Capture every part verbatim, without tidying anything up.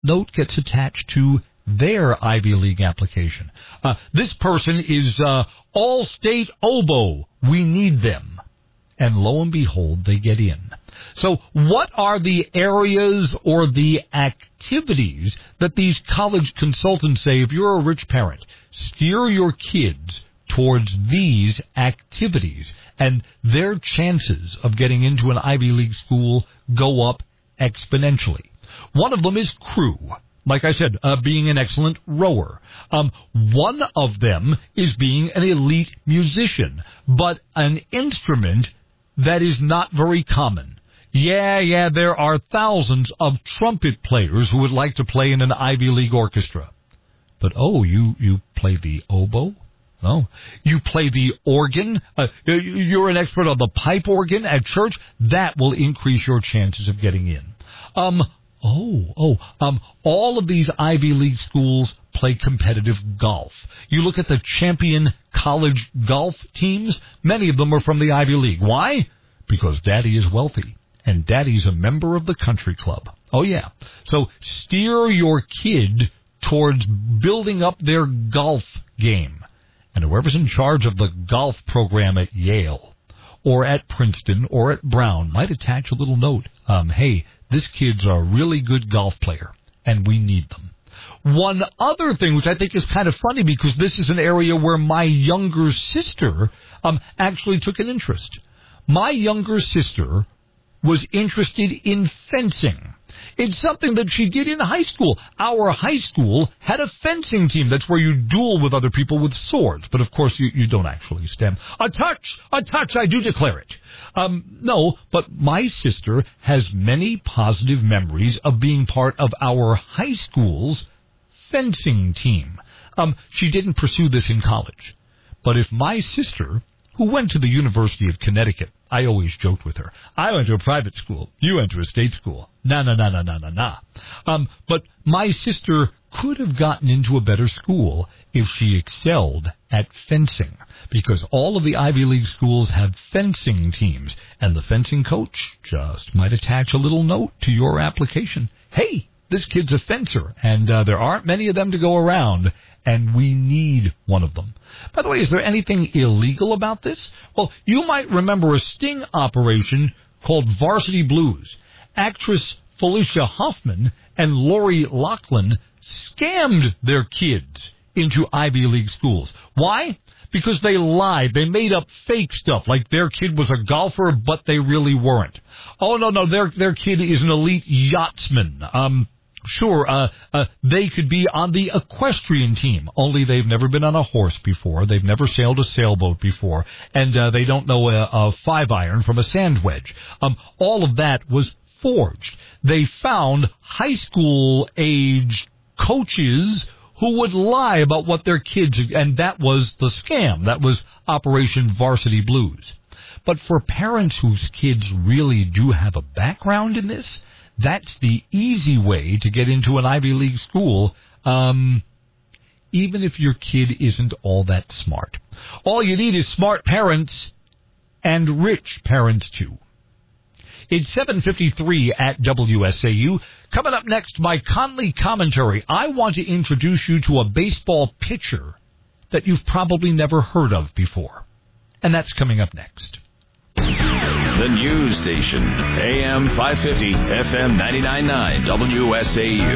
note gets attached to their Ivy League application. Uh, this person is uh, All-State Oboe. We need them. And lo and behold, they get in. So what are the areas or the activities that these college consultants say, if you're a rich parent, steer your kids towards these activities, and their chances of getting into an Ivy League school go up exponentially. One of them is crew. Like I said, uh, being an excellent rower. Um, one of them is being an elite musician, but an instrument that is not very common. Yeah, yeah, there are thousands of trumpet players who would like to play in an Ivy League orchestra. But, oh, you, you play the oboe? No. You play the organ? Uh, you're an expert on the pipe organ at church? That will increase your chances of getting in. Um, oh, oh, um, all of these Ivy League schools play competitive golf. You look at the champion college golf teams, many of them are from the Ivy League. Why? Because daddy is wealthy, and daddy's a member of the country club. Oh, yeah. So steer your kid towards building up their golf game. And whoever's in charge of the golf program at Yale or at Princeton or at Brown might attach a little note. Um, hey, this kid's a really good golf player, and we need them. One other thing, which I think is kind of funny, because this is an area where my younger sister um, actually took an interest. My younger sister was interested in fencing. It's something that she did in high school. Our high school had a fencing team. That's where you duel with other people with swords. But, of course, you, you don't actually stem. A touch! A touch! I do declare it. Um, no, but my sister has many positive memories of being part of our high school's fencing team. Um, she didn't pursue this in college. But if my sister, who went to the University of Connecticut, I always joked with her, I went to a private school, you went to a state school. Nah, nah, nah, nah, nah, nah, nah. Um, but my sister could have gotten into a better school if she excelled at fencing, because all of the Ivy League schools have fencing teams, and the fencing coach just might attach a little note to your application. Hey, this kid's a fencer, and uh, there aren't many of them to go around, and we need one of them. By the way, is there anything illegal about this? Well, you might remember a sting operation called Varsity Blues. Actress Felicia Hoffman and Lori Loughlin scammed their kids into Ivy League schools. Why? Because they lied. They made up fake stuff, like their kid was a golfer, but they really weren't. Oh, no, no, their their kid is an elite yachtsman. Um, sure, uh, uh, they could be on the equestrian team, only they've never been on a horse before. They've never sailed a sailboat before, and uh, they don't know a, a five-iron from a sand wedge. Um, all of that was forged. They found high school-age coaches who would lie about what their kids, and that was the scam. That was Operation Varsity Blues. But for parents whose kids really do have a background in this, that's the easy way to get into an Ivy League school, um, even if your kid isn't all that smart. All you need is smart parents and rich parents, too. It's seven fifty-three at W S A U. Coming up next, my Conley commentary. I want to introduce you to a baseball pitcher that you've probably never heard of before. And that's coming up next. The news station, A M five fifty, F M ninety-nine point nine, W S A U.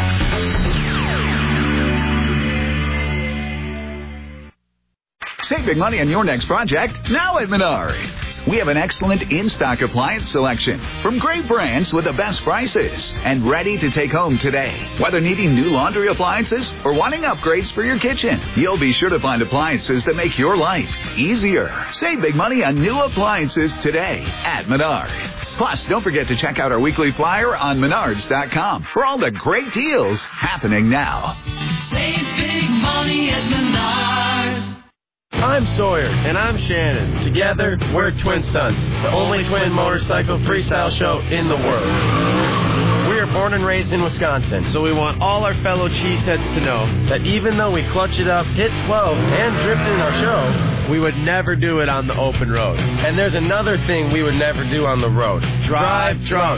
Save big money on your next project now at Menards. We have an excellent in-stock appliance selection from great brands with the best prices and ready to take home today. Whether needing new laundry appliances or wanting upgrades for your kitchen, you'll be sure to find appliances that make your life easier. Save big money on new appliances today at Menards. Plus, don't forget to check out our weekly flyer on menards dot com for all the great deals happening now. Save big money at Menards. I'm Sawyer, and I'm Shannon. Together, we're Twin Stunts, the only twin motorcycle freestyle show in the world. We are born and raised in Wisconsin, so we want all our fellow cheeseheads to know that even though we clutch it up, hit twelve, and drift in our show, we would never do it on the open road. And there's another thing we would never do on the road. Drive drunk.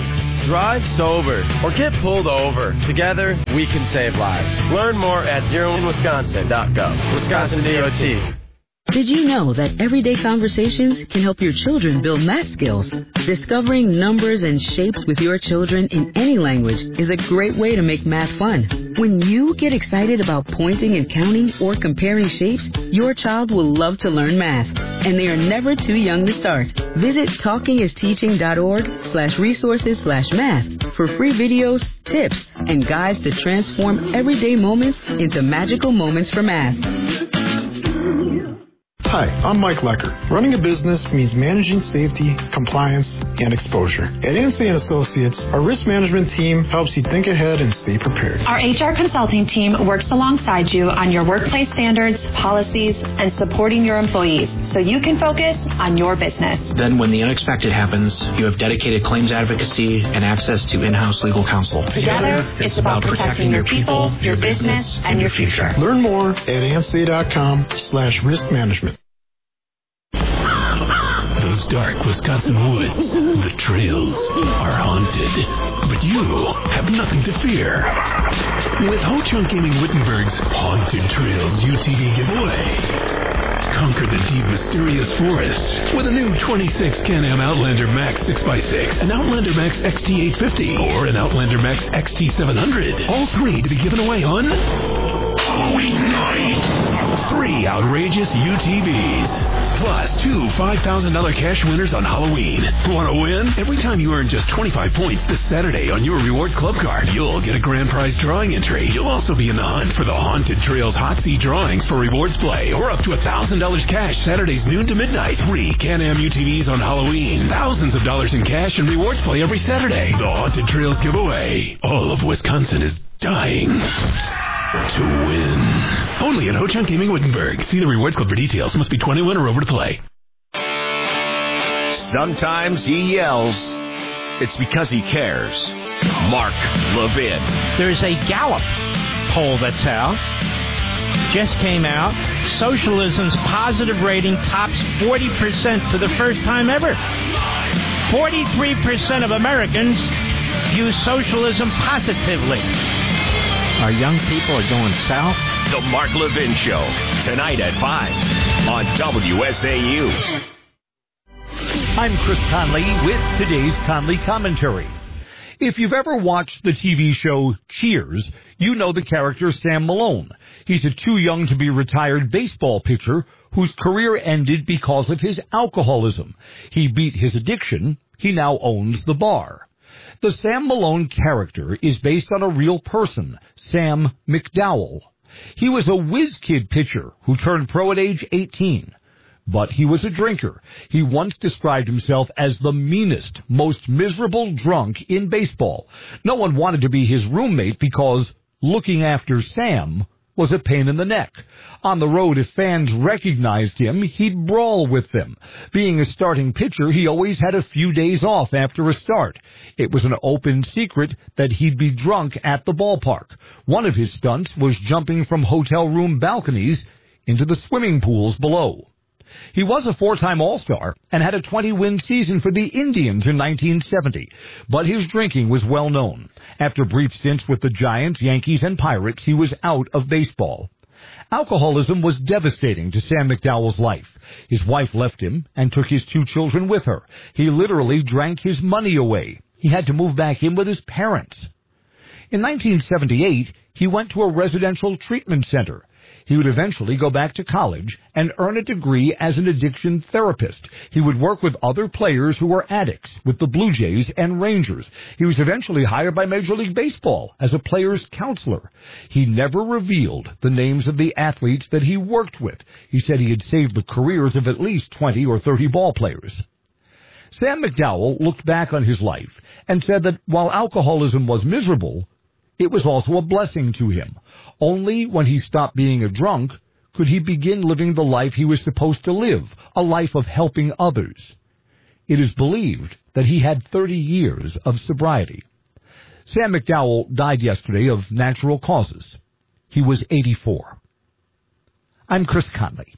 drive sober, or get pulled over. Together, we can save lives. Learn more at zero in wisconsin dot gov. Wisconsin D O T. Did you know that everyday conversations can help your children build math skills? Discovering numbers and shapes with your children in any language is a great way to make math fun. When you get excited about pointing and counting or comparing shapes, your child will love to learn math. And they are never too young to start. Visit talkingisteaching.org slash resources slash math for free videos, tips, and guides to transform everyday moments into magical moments for math. Hi, I'm Mike Lecker. Running a business means managing safety, compliance, and exposure. At Ansay and Associates, our risk management team helps you think ahead and stay prepared. Our H R consulting team works alongside you on your workplace standards, policies, and supporting your employees so you can focus on your business. Then when the unexpected happens, you have dedicated claims advocacy and access to in-house legal counsel. Together, it's, it's about protecting your people, your business, and your future. Learn more at ansay.com slash risk management. Those dark Wisconsin woods, the trails, are haunted. But you have nothing to fear. With Ho Chunk Gaming Wittenberg's Haunted Trails U T V giveaway. Conquer the deep, mysterious forest with a new twenty-six Can-Am Outlander Max six by six, an Outlander Max X T eight fifty, or an Outlander Max X T seven hundred. All three to be given away on Halloween night. Three outrageous U T Vs. Plus two five thousand dollars cash winners on Halloween. Want to win? Every time you earn just twenty-five points this Saturday on your Rewards Club card, you'll get a grand prize drawing entry. You'll also be in the hunt for the Haunted Trails Hot Seat drawings for Rewards Play, or up to one thousand dollars cash Saturdays noon to midnight. Three Can-Am U T Vs on Halloween. Thousands of dollars in cash and Rewards Play every Saturday. The Haunted Trails giveaway. All of Wisconsin is dying to win. Only at Ho Chunk Gaming Wittenberg. See the Rewards Club for details. Must be twenty-one or over to play. Sometimes he yells. It's because he cares. Mark Levin. There's a Gallup poll that's out. Just came out. Socialism's positive rating tops forty percent for the first time ever. forty-three percent of Americans view socialism positively. Our young people are going south. The Mark Levin Show, tonight at five on W S A U. I'm Chris Conley with today's Conley Commentary. If you've ever watched the T V show Cheers, you know the character Sam Malone. He's a too young to be retired baseball pitcher whose career ended because of his alcoholism. He beat his addiction. He now owns the bar. The Sam Malone character is based on a real person, Sam McDowell. He was a whiz kid pitcher who turned pro at age eighteen. But he was a drinker. He once described himself as the meanest, most miserable drunk in baseball. No one wanted to be his roommate because looking after Sam was a pain in the neck. On the road, if fans recognized him, he'd brawl with them. Being a starting pitcher, he always had a few days off after a start. It was an open secret that he'd be drunk at the ballpark. One of his stunts was jumping from hotel room balconies into the swimming pools below. He was a four-time All-Star and had a twenty-win season for the Indians in nineteen seventy, but his drinking was well known. After brief stints with the Giants, Yankees, and Pirates, he was out of baseball. Alcoholism was devastating to Sam McDowell's life. His wife left him and took his two children with her. He literally drank his money away. He had to move back in with his parents. In nineteen seventy-eight, he went to a residential treatment center. He would eventually go back to college and earn a degree as an addiction therapist. He would work with other players who were addicts with the Blue Jays and Rangers. He was eventually hired by Major League Baseball as a player's counselor. He never revealed the names of the athletes that he worked with. He said he had saved the careers of at least twenty or thirty ball players. Sam McDowell looked back on his life and said that while alcoholism was miserable, it was also a blessing to him. Only when he stopped being a drunk could he begin living the life he was supposed to live, a life of helping others. It is believed that he had thirty years of sobriety. Sam McDowell died yesterday of natural causes. He was eighty-four. I'm Chris Conley.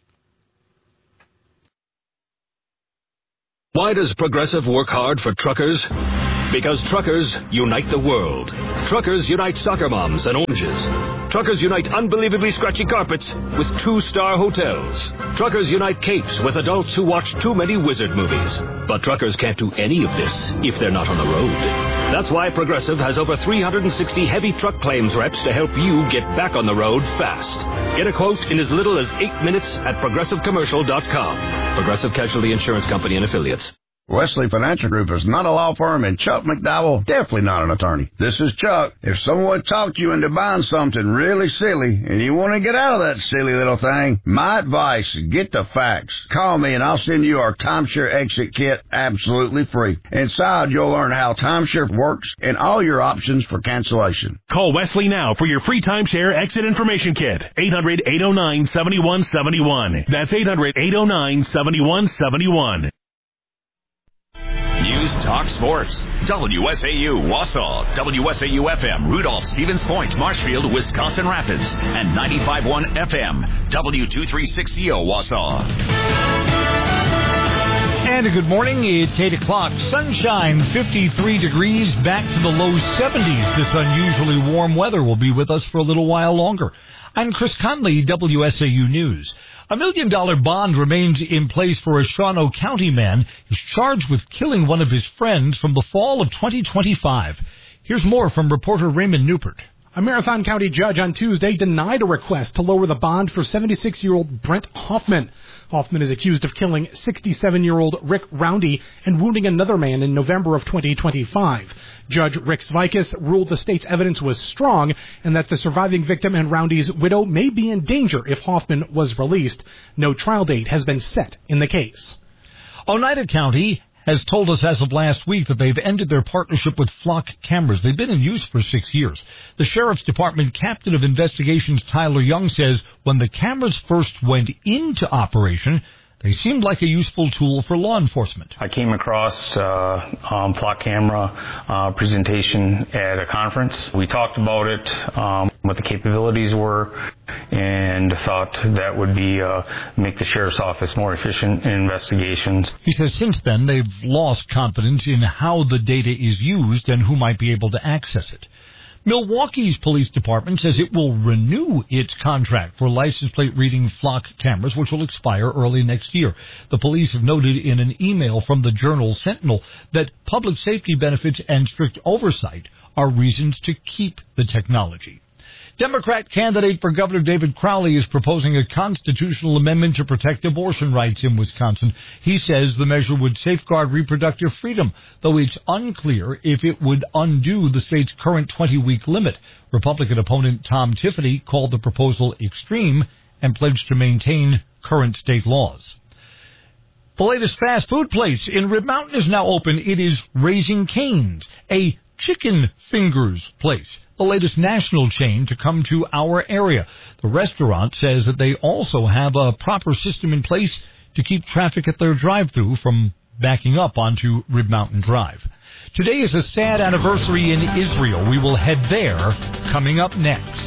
Why does Progressive work hard for truckers? Because truckers unite the world. Truckers unite soccer moms and oranges. Truckers unite unbelievably scratchy carpets with two-star hotels. Truckers unite capes with adults who watch too many wizard movies. But truckers can't do any of this if they're not on the road. That's why Progressive has over three hundred sixty heavy truck claims reps to help you get back on the road fast. Get a quote in as little as eight minutes at progressive commercial dot com. Progressive Casualty Insurance Company and Affiliates. Wesley Financial Group is not a law firm, and Chuck McDowell, definitely not an attorney. This is Chuck. If someone talked you into buying something really silly, and you want to get out of that silly little thing, my advice, get the facts. Call me, and I'll send you our timeshare exit kit absolutely free. Inside, you'll learn how timeshare works and all your options for cancellation. Call Wesley now for your free timeshare exit information kit. eight hundred, eight oh nine, seven one seven one. That's eight hundred, eight oh nine, seven one seven one. News Talk Sports. W S A U Wausau, W S A U F M Rudolph, Stevens Point, Marshfield, Wisconsin Rapids, and ninety-five point one F M W two three six Z O Wausau. And a good morning. It's eight o'clock. Sunshine, fifty-three degrees, back to the low seventies. This unusually warm weather will be with us for a little while longer. I'm Chris Conley, W S A U News. A million-dollar bond remains in place for a Shawano County man who's charged with killing one of his friends from the fall of twenty twenty-five. Here's more from reporter Raymond Newport. A Marathon County judge on Tuesday denied a request to lower the bond for seventy-six-year-old Brent Hoffman. Hoffman is accused of killing sixty-seven-year-old Rick Roundy and wounding another man in November of twenty twenty-five. Judge Rick Zvikis ruled the state's evidence was strong and that the surviving victim and Roundy's widow may be in danger if Hoffman was released. No trial date has been set in the case. Oneida County has told us as of last week that they've ended their partnership with Flock cameras. They've been in use for six years. The Sheriff's Department Captain of Investigations Tyler Young says when the cameras first went into operation, they seemed like a useful tool for law enforcement. I came across uh, um, Flock camera uh, presentation at a conference. We talked about it, um, what the capabilities were, and thought that would be uh, make the sheriff's office more efficient in investigations. He says since then they've lost confidence in how the data is used and who might be able to access it. Milwaukee's police department says it will renew its contract for license plate reading Flock cameras, which will expire early next year. The police have noted in an email from the Journal Sentinel that public safety benefits and strict oversight are reasons to keep the technology. Democrat candidate for Governor David Crowley is proposing a constitutional amendment to protect abortion rights in Wisconsin. He says the measure would safeguard reproductive freedom, though it's unclear if it would undo the state's current twenty-week limit. Republican opponent Tom Tiffany called the proposal extreme and pledged to maintain current state laws. The latest fast food place in Rib Mountain is now open. It is Raising Cane's, a chicken fingers place, the latest national chain to come to our area. The restaurant says that they also have a proper system in place to keep traffic at their drive-thru from backing up onto Rib Mountain Drive. Today is a sad anniversary in Israel. We will head there coming up next.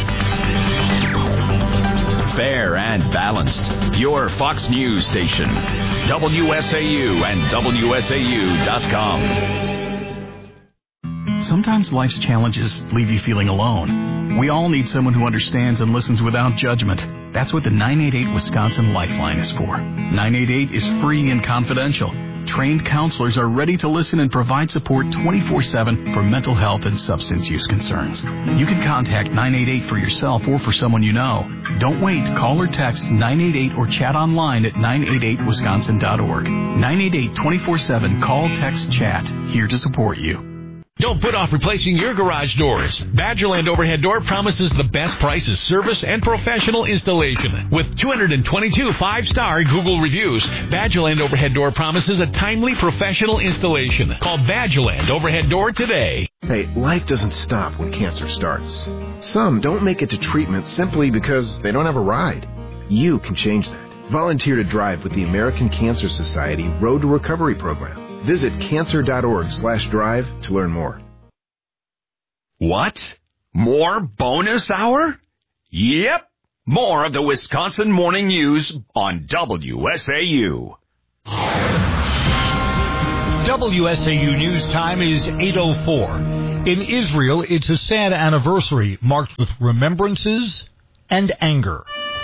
Fair and balanced. Your Fox News station. W S A U and W S A U dot com. Sometimes life's challenges leave you feeling alone. We all need someone who understands and listens without judgment. That's what the nine eight eight Wisconsin Lifeline is for. nine eight eight is free and confidential. Trained counselors are ready to listen and provide support twenty-four seven for mental health and substance use concerns. You can contact nine eight eight for yourself or for someone you know. Don't wait. Call or text nine eight eight or chat online at nine eight eight wisconsin dot org. nine eight eight, twenty-four seven. Call, text, chat. Here to support you. Don't put off replacing your garage doors. Badgerland Overhead Door promises the best prices, service, and professional installation. With two hundred twenty-two five-star Google reviews, Badgerland Overhead Door promises a timely professional installation. Call Badgerland Overhead Door today. Hey, life doesn't stop when cancer starts. Some don't make it to treatment simply because they don't have a ride. You can change that. Volunteer to drive with the American Cancer Society Road to Recovery program. Visit cancer.org slash drive to learn more. What? More bonus hour? Yep. More of the Wisconsin Morning News on W S A U. W S A U News Time is eight oh four. In Israel, it's a sad anniversary marked with remembrances and anger.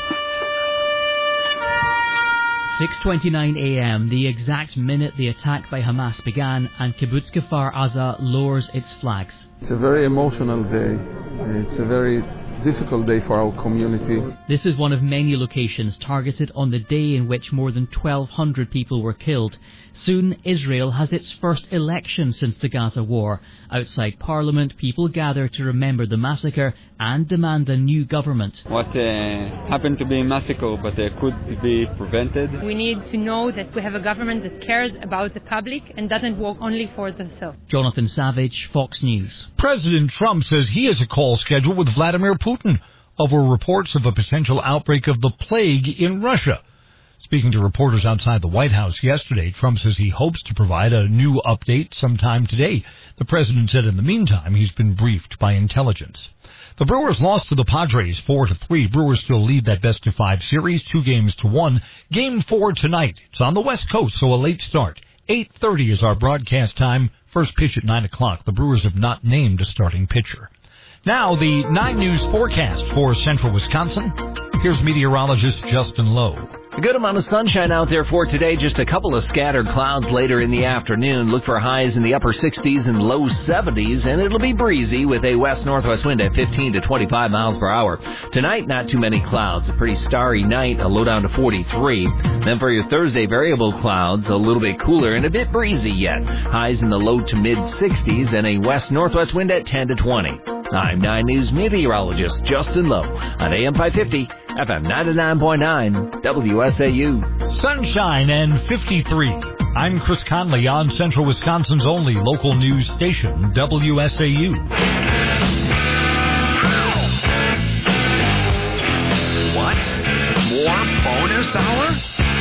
six twenty-nine a.m., the exact minute the attack by Hamas began, and Kibbutz Kfar Aza lowers its flags. It's a very emotional day. It's a very difficult day for our community. This is one of many locations targeted on the day in which more than twelve hundred people were killed. Soon, Israel has its first election since the Gaza war. Outside Parliament, people gather to remember the massacre and demand a new government. What uh, happened to be a massacre, but uh, could be prevented. We need to know that we have a government that cares about the public and doesn't work only for themselves. Jonathan Savage, Fox News. President Trump says he has a call scheduled with Vladimir Putin over reports of a potential outbreak of the plague in Russia. Speaking to reporters outside the White House yesterday, Trump says he hopes to provide a new update sometime today. The president said in the meantime he's been briefed by intelligence. The Brewers lost to the Padres four to three. Brewers still lead that best-of-five series, two games to one. Game four tonight. It's on the West Coast, so a late start. eight thirty is our broadcast time. First pitch at nine o'clock. The Brewers have not named a starting pitcher. Now, the nine News forecast for central Wisconsin. Here's meteorologist Justin Lowe. A good amount of sunshine out there for today, just a couple of scattered clouds later in the afternoon. Look for highs in the upper sixties and low seventies, and it'll be breezy with a west-northwest wind at fifteen to twenty-five miles per hour. Tonight, not too many clouds. A pretty starry night, a low down to forty-three. Then for your Thursday, variable clouds, a little bit cooler and a bit breezy yet. Highs in the low to mid-sixties and a west-northwest wind at ten to twenty. I'm nine News meteorologist Justin Lowe on A M five fifty, F M ninety-nine point nine, W S A U. Sunshine and fifty-three. I'm Chris Conley on Central Wisconsin's only local news station, W S A U. What? More bonus hour?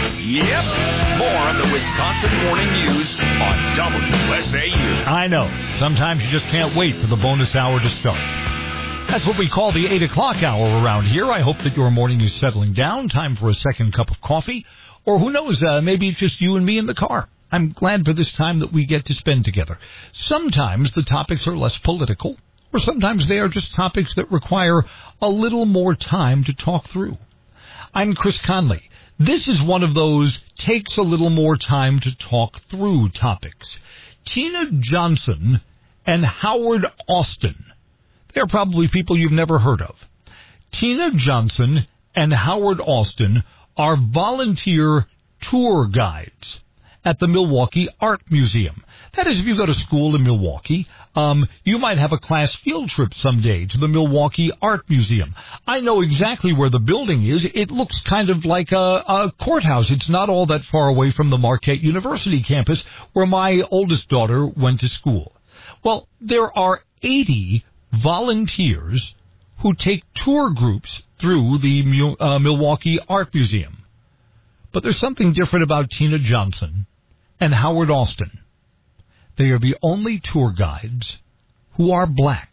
Yep. More of the Wisconsin Morning News on W S A U. I know. Sometimes you just can't wait for the bonus hour to start. That's what we call the eight o'clock hour around here. I hope that your morning is settling down. Time for a second cup of coffee. Or who knows, uh, maybe it's just you and me in the car. I'm glad for this time that we get to spend together. Sometimes the topics are less political, or sometimes they are just topics that require a little more time to talk through. I'm Chris Conley. This is one of those takes a little more time to talk through topics. Tina Johnson and Howard Austin. They're probably people you've never heard of. Tina Johnson and Howard Austin are volunteer tour guides at the Milwaukee Art Museum. That is, if you go to school in Milwaukee, um, you might have a class field trip someday to the Milwaukee Art Museum. I know exactly where the building is. It looks kind of like a, a courthouse. It's not all that far away from the Marquette University campus where my oldest daughter went to school. Well, there are eighty volunteers who take tour groups through the uh, Milwaukee Art Museum. But there's something different about Tina Johnson and Howard Austin. They are the only tour guides who are black.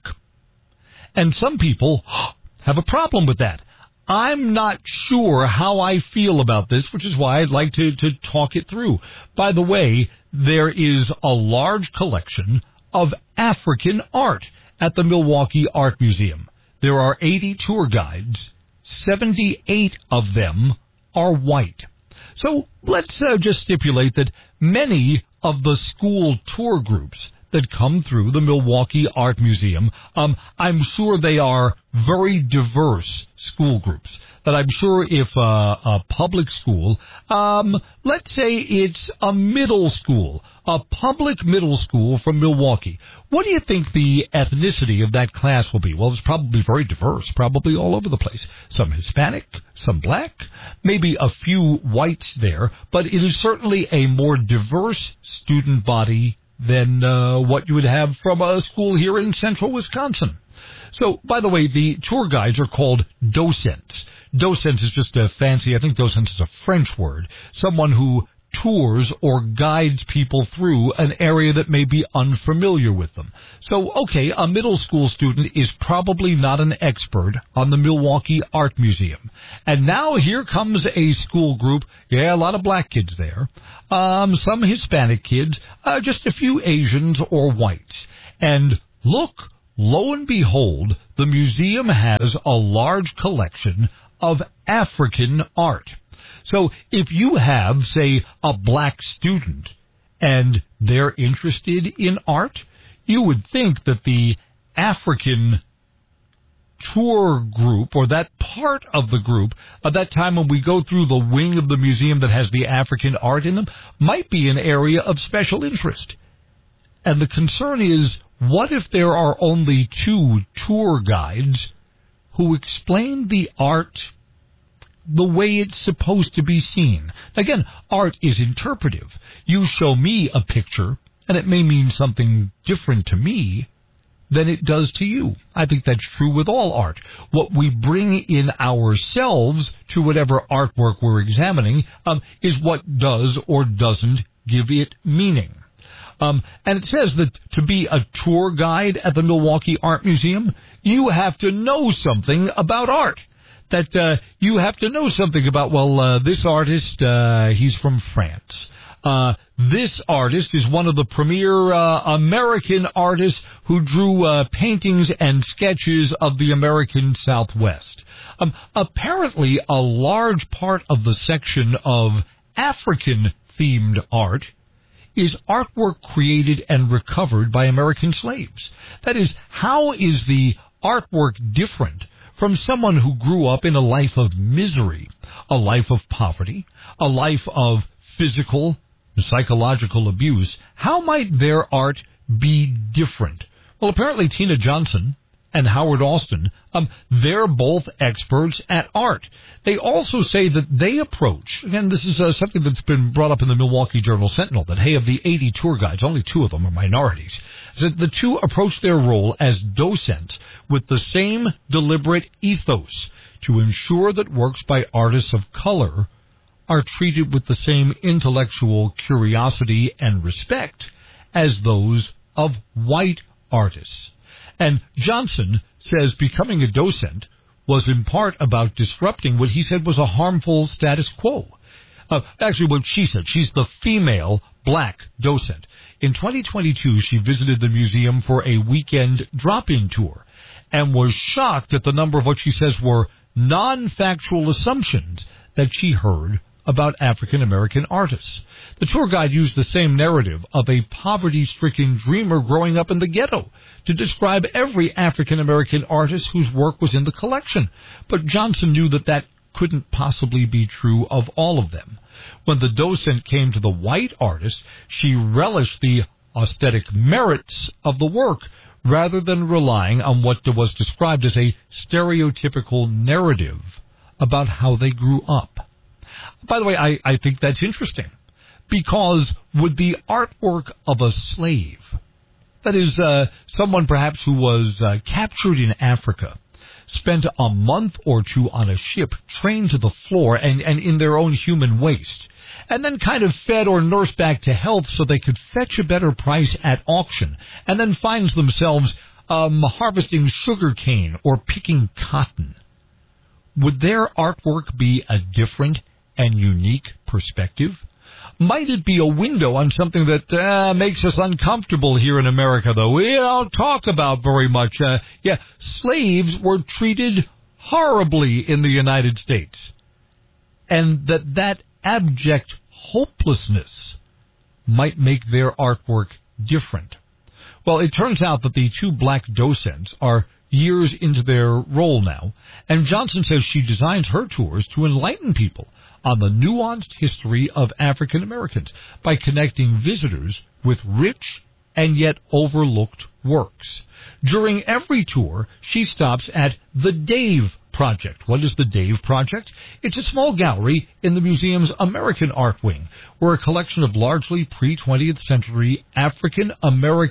And some people have a problem with that. I'm not sure how I feel about this, which is why I'd like to, to talk it through. By the way, there is a large collection of African art at the Milwaukee Art Museum. There are eighty tour guides. seventy-eight of them are white. So let's uh, just stipulate that many of the school tour groups that come through the Milwaukee Art Museum, um, I'm sure they are very diverse school groups. That I'm sure if uh, a public school, um, let's say it's a middle school, a public middle school from Milwaukee, what do you think the ethnicity of that class will be? Well, it's probably very diverse, probably all over the place. Some Hispanic, some black, maybe a few whites there, but it is certainly a more diverse student body than uh, what you would have from a school here in central Wisconsin. So, by the way, the tour guides are called docents. Docents is just a fancy, I think docents is a French word, someone who tours or guides people through an area that may be unfamiliar with them. So, okay, a middle school student is probably not an expert on the Milwaukee Art Museum. And now here comes a school group, yeah, a lot of black kids there, um, some Hispanic kids, uh, just a few Asians or whites. And look, lo and behold, the museum has a large collection of African art. So if you have, say, a black student and they're interested in art, you would think that the African tour group, or that part of the group, at that time when we go through the wing of the museum that has the African art in them, might be an area of special interest. And the concern is, what if there are only two tour guides who explain the art the way it's supposed to be seen? Again, art is interpretive. You show me a picture, and it may mean something different to me than it does to you. I think that's true with all art. What we bring in ourselves to whatever artwork we're examining um, is what does or doesn't give it meaning. Um, and it says that to be a tour guide at the Milwaukee Art Museum, you have to know something about art. That uh, you have to know something about, well, uh, this artist, uh, he's from France. Uh, this artist is one of the premier uh, American artists who drew uh, paintings and sketches of the American Southwest. Um, apparently, a large part of the section of African-themed art is artwork created and recovered by American slaves. That is, how is the artwork different from someone who grew up in a life of misery, a life of poverty, a life of physical, psychological abuse? How might their art be different? Well, apparently Tina Johnson and Howard Austin, um, they're both experts at art. They also say that they approach, again, this is uh, something that's been brought up in the Milwaukee Journal-Sentinel, that, hey, of the eighty tour guides, only two of them are minorities. So the two approach their role as docents with the same deliberate ethos to ensure that works by artists of color are treated with the same intellectual curiosity and respect as those of white artists. And Johnson says becoming a docent was in part about disrupting what he said was a harmful status quo. Uh, actually, what she said, she's the female black docent. In twenty twenty-two, she visited the museum for a weekend drop-in tour and was shocked at the number of what she says were non-factual assumptions that she heard about African-American artists. The tour guide used the same narrative of a poverty-stricken dreamer growing up in the ghetto to describe every African-American artist whose work was in the collection. But Johnson knew that that couldn't possibly be true of all of them. When the docent came to the white artist, she relished the aesthetic merits of the work rather than relying on what was described as a stereotypical narrative about how they grew up. By the way, I, I think that's interesting, because would the artwork of a slave, that is, uh, someone perhaps who was uh, captured in Africa, spent a month or two on a ship, trained to the floor and, and in their own human waste, and then kind of fed or nursed back to health so they could fetch a better price at auction, and then finds themselves um, harvesting sugar cane or picking cotton, would their artwork be a different and unique perspective? Might it be a window on something that uh, makes us uncomfortable here in America, though? We don't talk about very much. Uh, yeah, slaves were treated horribly in the United States. And that that abject hopelessness might make their artwork different. Well, it turns out that the two black docents are years into their role now, and Johnson says she designs her tours to enlighten people on the nuanced history of African Americans by connecting visitors with rich and yet overlooked works. During every tour, she stops at the Dave Project. What is the Dave Project? It's a small gallery in the museum's American Art Wing, where a collection of largely pre-twentieth century African American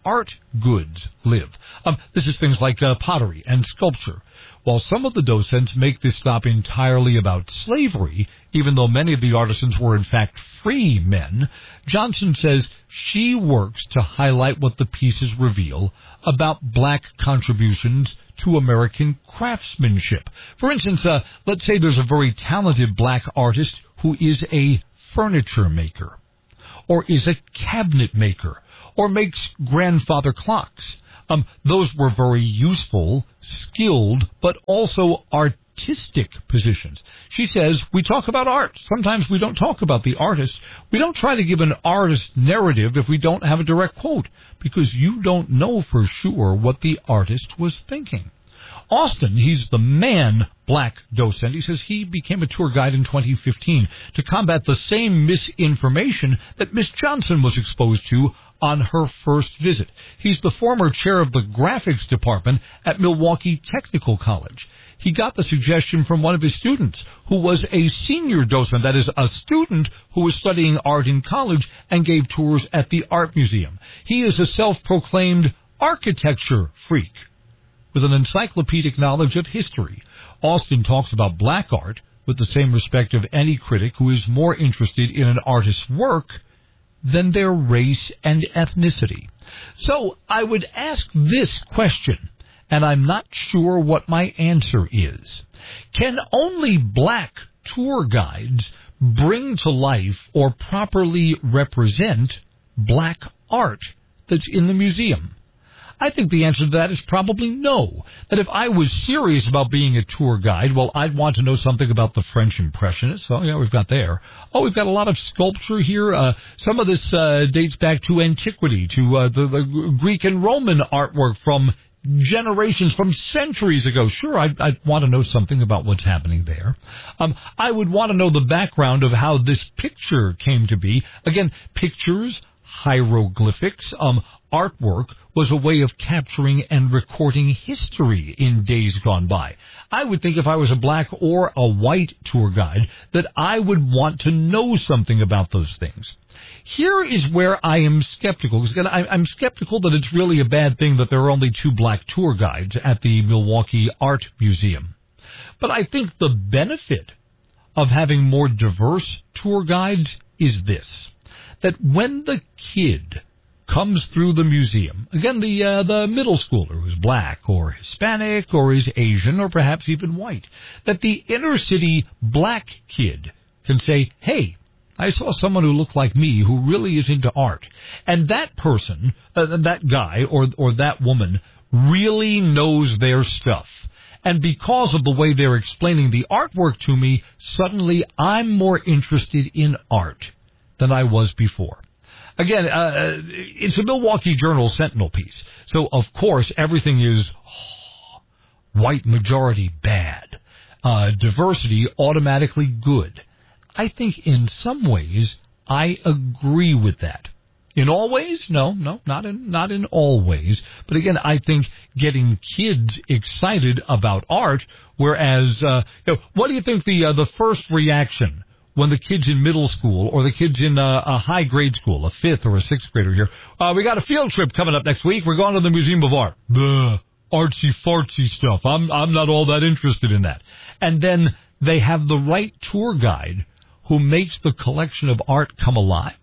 art goods live. Um, this is things like uh, pottery and sculpture. While some of the docents make this stop entirely about slavery, even though many of the artisans were in fact free men, Johnson says she works to highlight what the pieces reveal about black contributions to American craftsmanship. For instance, uh, let's say there's a very talented black artist who is a furniture maker, or is a cabinet maker, or makes grandfather clocks. Um, those were very useful, skilled, but also artistic positions. She says, we talk about art. Sometimes we don't talk about the artist. We don't try to give an artist narrative if we don't have a direct quote, because you don't know for sure what the artist was thinking. Austin, he's the man black docent. He says he became a tour guide in twenty fifteen to combat the same misinformation that Miss Johnson was exposed to on her first visit. He's the former chair of the graphics department at Milwaukee Technical College. He got the suggestion from one of his students, who was a senior docent, that is, a student who was studying art in college and gave tours at the art museum. He is a self-proclaimed architecture freak with an encyclopedic knowledge of history. Austin talks about black art with the same respect of any critic who is more interested in an artist's work than their race and ethnicity. So I would ask this question, and I'm not sure what my answer is. Can only black tour guides bring to life or properly represent black art that's in the museum? I think the answer to that is probably no. That if I was serious about being a tour guide, well, I'd want to know something about the French Impressionists. Oh, yeah, we've got there. Oh, we've got a lot of sculpture here. Uh, some of this uh, dates back to antiquity, to uh, the, the Greek and Roman artwork from generations, from centuries ago. Sure, I'd, I'd want to know something about what's happening there. Um, I would want to know the background of how this picture came to be. Again, pictures, hieroglyphics, um, artwork was a way of capturing and recording history in days gone by. I would think if I was a black or a white tour guide that I would want to know something about those things. Here is where I am skeptical, because again, I, I'm skeptical that it's really a bad thing that there are only two black tour guides at the Milwaukee Art Museum. But I think the benefit of having more diverse tour guides is this, that when the kid comes through the museum, again, the uh, the middle schooler who's black or Hispanic or is Asian or perhaps even white, that the inner city black kid can say, hey, I saw someone who looked like me who really is into art. And that person, uh, that guy or or that woman really knows their stuff. And because of the way they're explaining the artwork to me, suddenly I'm more interested in art than I was before. Again, uh, it's a Milwaukee Journal Sentinel piece. So, of course, everything is oh, white majority bad. Uh, diversity automatically good. I think in some ways I agree with that. In all ways? No, no, not in not in all ways. But again, I think getting kids excited about art, whereas, uh, you know, what do you think the uh, the first reaction when the kids in middle school or the kids in uh, a high grade school, a fifth or a sixth grader here, uh, we got a field trip coming up next week. We're going to the Museum of Art. The artsy fartsy stuff. I'm I'm not all that interested in that. And then they have the right tour guide who makes the collection of art come alive.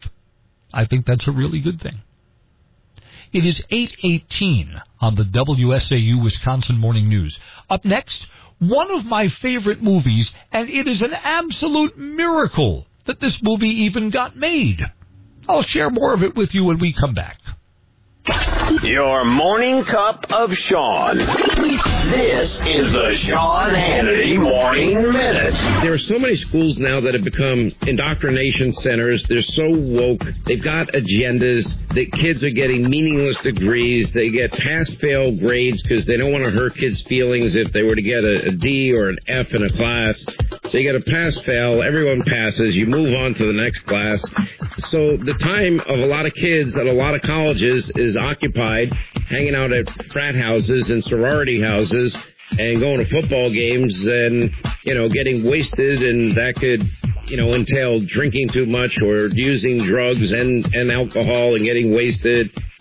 I think that's a really good thing. It is eight eighteen on the W S A U Wisconsin Morning News. Up next, one of my favorite movies, and it is an absolute miracle that this movie even got made. I'll share more of it with you when we come back. Your morning cup of Sean. This is the Sean Hannity Morning Minute. There are so many schools now that have become indoctrination centers. They're so woke. They've got agendas. The kids are getting meaningless degrees. They get pass-fail grades because they don't want to hurt kids' feelings if they were to get a, a D or an F in a class. So you get a pass-fail. Everyone passes. You move on to the next class. So the time of a lot of kids at a lot of colleges is occupied hanging out at frat houses and sorority houses and going to football games and, you know, getting wasted, and that could, you know, entail drinking too much or using drugs and, and alcohol and getting wasted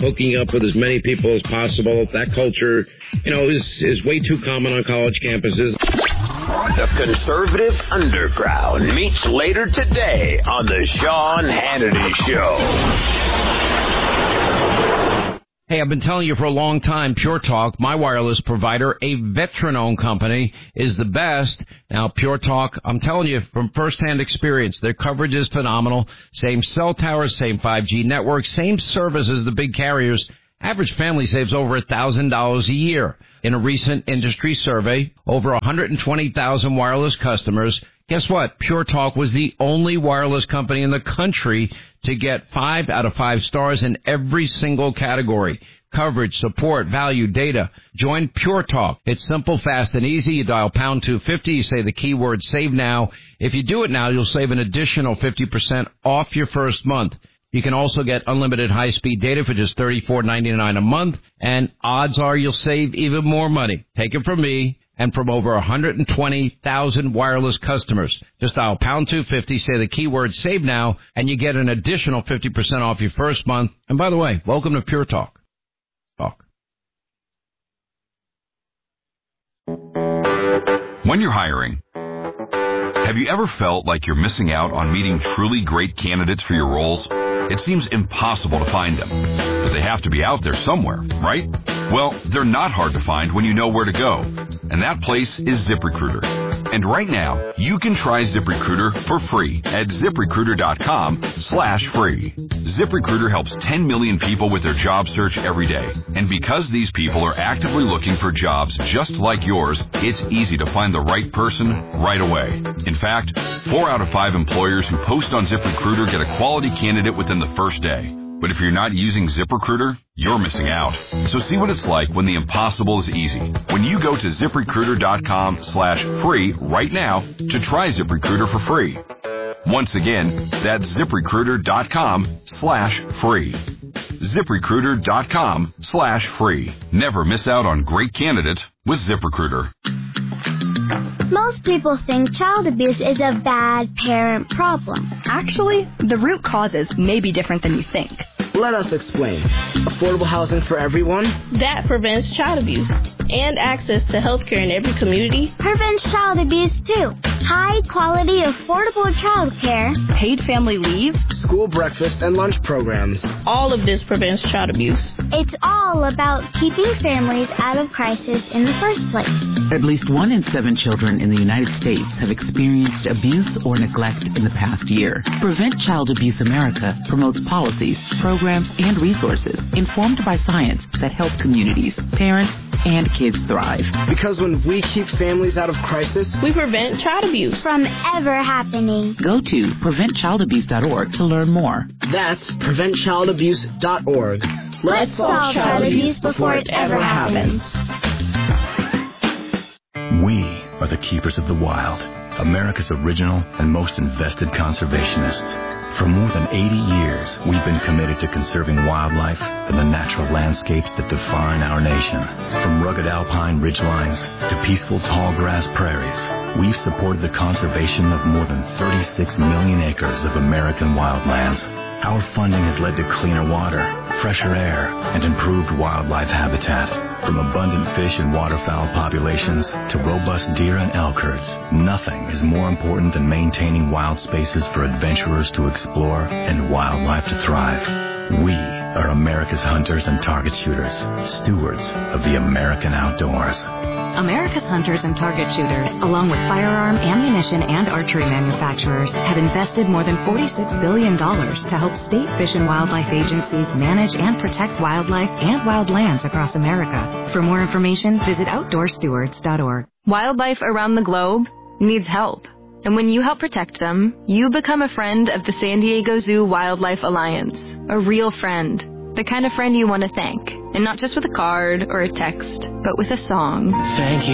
hooking up with as many people as possible. That culture, you know, is, is way too common on college campuses. The conservative underground meets later today on the Sean Hannity Show. Hey, I've been telling you for a long time, Pure Talk, my wireless provider, a veteran-owned company, is the best. Now, Pure Talk, I'm telling you from firsthand experience, their coverage is phenomenal. Same cell towers, same five G network, same service as the big carriers. Average family saves over one thousand dollars a year. In a recent industry survey, over one hundred twenty thousand wireless customers. Guess what? Pure Talk was the only wireless company in the country to get five out of five stars in every single category. Coverage, support, value, data. Join Pure Talk. It's simple, fast, and easy. You dial pound two fifty. You say the keyword save now. If you do it now, you'll save an additional fifty percent off your first month. You can also get unlimited high-speed data for just thirty-four ninety-nine a month, and odds are you'll save even more money. Take it from me and from over one hundred twenty thousand wireless customers. Just dial pound two fifty, say the keyword save now, and you get an additional fifty percent off your first month. And by the way, welcome to Pure Talk. Talk. When you're hiring, have you ever felt like you're missing out on meeting truly great candidates for your roles? It seems impossible to find them, but they have to be out there somewhere, right? Well, they're not hard to find when you know where to go, and that place is ZipRecruiter. And right now, you can try ZipRecruiter for free at ZipRecruiter.com slash free. ZipRecruiter helps ten million people with their job search every day. And because these people are actively looking for jobs just like yours, it's easy to find the right person right away. In fact, four out of five employers who post on ZipRecruiter get a quality candidate within the first day. But if you're not using ZipRecruiter, you're missing out. So see what it's like when the impossible is easy. When you go to ZipRecruiter.com slash free right now to try ZipRecruiter for free. Once again, that's ZipRecruiter.com slash free. ZipRecruiter.com slash free. Never miss out on great candidates with ZipRecruiter. Most people think child abuse is a bad parent problem. Actually, the root causes may be different than you think. Let us explain. Affordable housing for everyone? That prevents child abuse. And access to health care in every community prevents child abuse too. High quality, affordable child care. Paid family leave. School breakfast and lunch programs. All of this prevents child abuse. It's all about keeping families out of crisis in the first place. At least one in seven children in the United States have experienced abuse or neglect in the past year. Prevent Child Abuse America promotes policies, programs, and resources informed by science that help communities, parents, and kids thrive. Because when we keep families out of crisis, we prevent child abuse from ever happening. Go to prevent child abuse dot org to learn more. That's prevent child abuse dot org. Let's, Let's solve child abuse before it ever happens. We are the keepers of the wild, America's original and most invested conservationists. For more than eighty years, we've been committed to conserving wildlife and the natural landscapes that define our nation. From rugged alpine ridgelines to peaceful tall grass prairies, we've supported the conservation of more than thirty-six million acres of American wildlands. Our funding has led to cleaner water, fresher air, and improved wildlife habitat. From abundant fish and waterfowl populations to robust deer and elk herds, nothing is more important than maintaining wild spaces for adventurers to explore and wildlife to thrive. We are America's hunters and target shooters, stewards of the American outdoors. America's hunters and target shooters, along with firearm, ammunition, and archery manufacturers, have invested more than forty-six billion dollars to help state fish and wildlife agencies manage and protect wildlife and wildlands across America. For more information, visit outdoor stewards dot org. Wildlife around the globe needs help. And when you help protect them, you become a friend of the San Diego Zoo Wildlife Alliance. A real friend. The kind of friend you want to thank. And not just with a card or a text, but with a song. Thank you.